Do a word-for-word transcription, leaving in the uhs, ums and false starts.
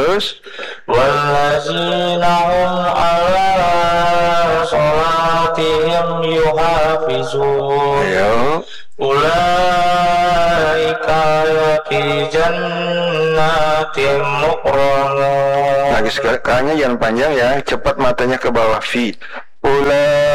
Terus wallazina hum ala salatihim yuhafizun. Ayo. Ulaika fi jannatin mukramun. Lagi sekali, jangan panjang ya, cepat matanya ke bawah. Fi ula